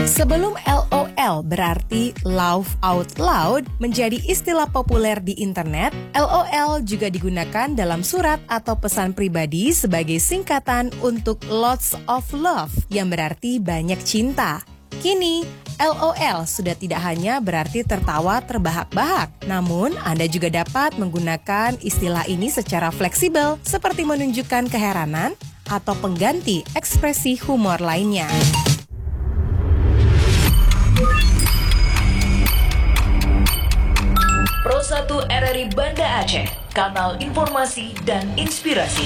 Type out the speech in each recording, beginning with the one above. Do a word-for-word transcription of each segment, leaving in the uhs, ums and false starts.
Sebelum L O L berarti laugh out loud menjadi istilah populer di internet, L O L juga digunakan dalam surat atau pesan pribadi sebagai singkatan untuk lots of love yang berarti banyak cinta. Kini, L O L sudah tidak hanya berarti tertawa terbahak-bahak, namun Anda juga dapat menggunakan istilah ini secara fleksibel seperti menunjukkan keheranan atau pengganti ekspresi humor lainnya. Pro satu R R I Banda Aceh, kanal informasi dan inspirasi.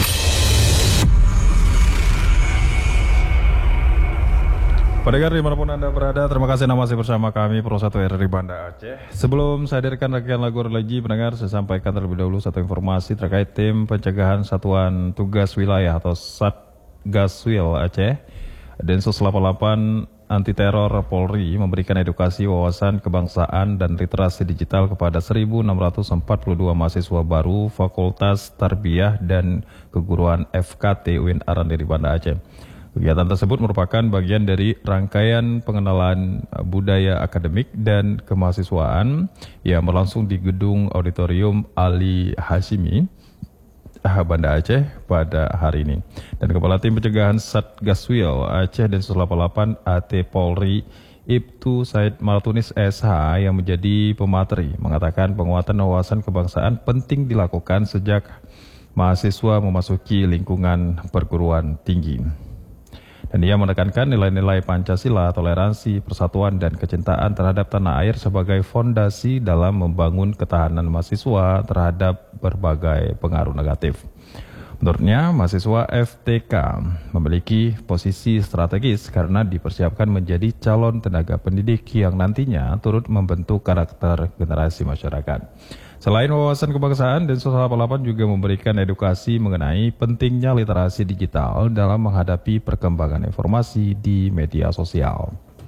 Pendengar dimanapun Anda berada, terima kasih Anda masih bersama kami Pro satu R R I Banda Aceh. Sebelum saya hadirkan rangkaian lagu religi, pendengar, saya sampaikan terlebih dahulu satu informasi terkait tim pencegahan Satuan Tugas Wilayah atau Satgaswil Aceh. Densus delapan puluh delapan Anti Teror Polri memberikan edukasi wawasan kebangsaan dan literasi digital kepada seribu enam ratus empat puluh dua mahasiswa baru Fakultas Tarbiyah dan Keguruan F K T U I N Arandiri Banda Aceh. Kegiatan tersebut merupakan bagian dari rangkaian pengenalan budaya akademik dan kemahasiswaan yang berlangsung di Gedung Auditorium Ali Hashimi, Banda Aceh pada hari ini. Dan Kepala Tim Pencegahan Satgaswil Aceh Densus delapan puluh delapan A T Polri Ibtu Said Maltunis S H yang menjadi pemateri mengatakan penguatan wawasan kebangsaan penting dilakukan sejak mahasiswa memasuki lingkungan perguruan tinggi. Dan ia menekankan nilai-nilai Pancasila, toleransi, persatuan, dan kecintaan terhadap tanah air sebagai fondasi dalam membangun ketahanan mahasiswa terhadap berbagai pengaruh negatif. Menurutnya, mahasiswa F T K memiliki posisi strategis karena dipersiapkan menjadi calon tenaga pendidik yang nantinya turut membentuk karakter generasi masyarakat. Selain wawasan kebangsaan, Densus delapan puluh delapan juga memberikan edukasi mengenai pentingnya literasi digital dalam menghadapi perkembangan informasi di media sosial.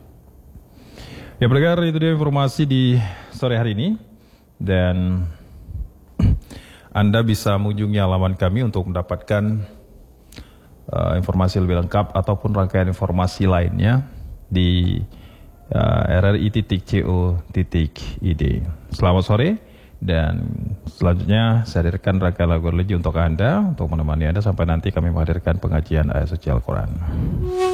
Ya, pendengar, itu dia informasi di sore hari ini. Dan Anda bisa mengunjungi halaman kami untuk mendapatkan uh, informasi lebih lengkap ataupun rangkaian informasi lainnya di uh, r r i titik co titik i d. Selamat sore. Dan selanjutnya saya hadirkan rangkaian lagu religi untuk Anda, untuk menemani Anda sampai nanti kami menghadirkan pengajian ayat suci Al-Quran.